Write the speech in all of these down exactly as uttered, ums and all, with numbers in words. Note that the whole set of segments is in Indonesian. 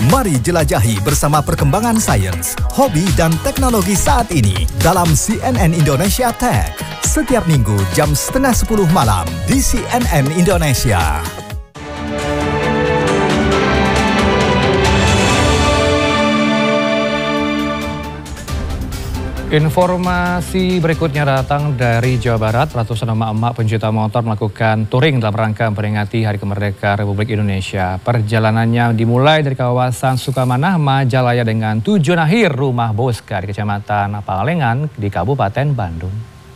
Mari jelajahi bersama perkembangan sains, hobi dan teknologi saat ini dalam C N N Indonesia Tech. Setiap minggu jam setengah sepuluh malam di C N N Indonesia. Informasi berikutnya datang dari Jawa Barat. Ratusan emak-emak pencinta motor melakukan touring dalam rangka memperingati Hari Kemerdekaan Republik Indonesia. Perjalanannya dimulai dari kawasan Sukamanah, Majalaya dengan tujuan akhir Rumah Bosca di Kecamatan Pangalengan di Kabupaten Bandung.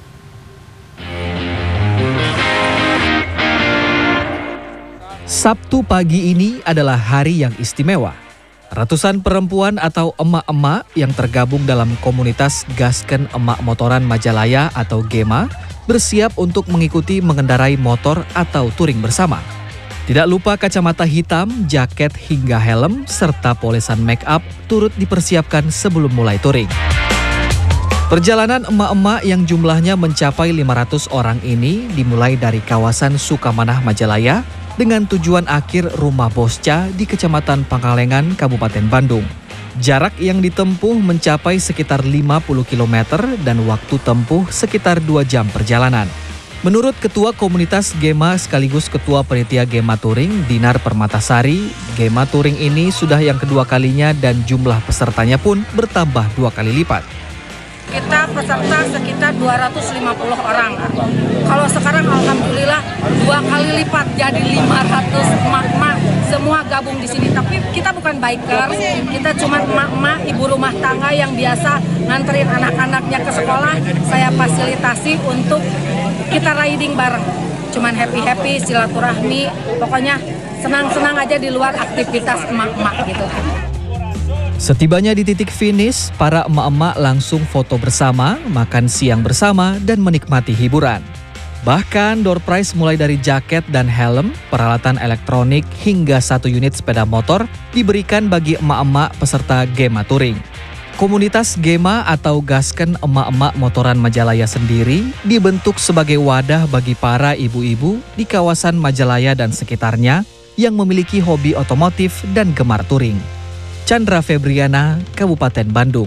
Sabtu pagi ini adalah hari yang istimewa. Ratusan perempuan atau emak-emak yang tergabung dalam komunitas Gasken Emak Motoran Majalaya atau GEMA bersiap untuk mengikuti mengendarai motor atau touring bersama. Tidak lupa kacamata hitam, jaket hingga helm, serta polesan make up turut dipersiapkan sebelum mulai touring. Perjalanan emak-emak yang jumlahnya mencapai lima ratus orang ini dimulai dari kawasan Sukamanah Majalaya dengan tujuan akhir Rumah Bosca di Kecamatan Pangalengan, Kabupaten Bandung. Jarak yang ditempuh mencapai sekitar lima puluh kilometer dan waktu tempuh sekitar dua jam perjalanan. Menurut Ketua Komunitas GEMA sekaligus Ketua Panitia GEMA Touring, Dinar Permatasari, GEMA Touring ini sudah yang kedua kalinya dan jumlah pesertanya pun bertambah dua kali lipat. Kita peserta sekitar dua ratus lima puluh orang. Kalau sekarang alhamdulillah dua kali lipat jadi lima ratus emak-emak semua gabung di sini. Tapi kita bukan biker, kita cuma emak-emak ibu rumah tangga yang biasa nganterin anak-anaknya ke sekolah. Saya fasilitasi untuk kita riding bareng. Cuman happy-happy, silaturahmi, pokoknya senang-senang aja di luar aktivitas emak-emak gitu. Setibanya di titik finish, para emak-emak langsung foto bersama, makan siang bersama, dan menikmati hiburan. Bahkan door prize mulai dari jaket dan helm, peralatan elektronik, hingga satu unit sepeda motor diberikan bagi emak-emak peserta GEMA Touring. Komunitas GEMA atau Gasken Emak-Emak Motoran Majalaya sendiri dibentuk sebagai wadah bagi para ibu-ibu di kawasan Majalaya dan sekitarnya yang memiliki hobi otomotif dan gemar touring. Chandra Febriana, Kabupaten Bandung.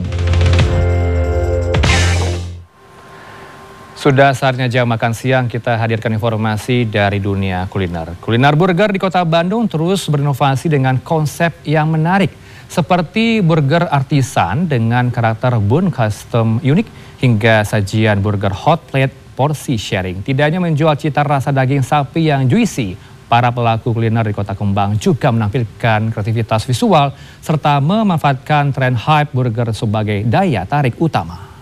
Sudah saatnya jam makan siang, kita hadirkan informasi dari dunia kuliner. Kuliner burger di kota Bandung terus berinovasi dengan konsep yang menarik. Seperti burger artisan dengan karakter bun custom unik hingga sajian burger hot plate porsi sharing. Tidak hanya menjual cita rasa daging sapi yang juicy, para pelaku kuliner di Kota Kembang juga menampilkan kreativitas visual serta memanfaatkan tren hype burger sebagai daya tarik utama.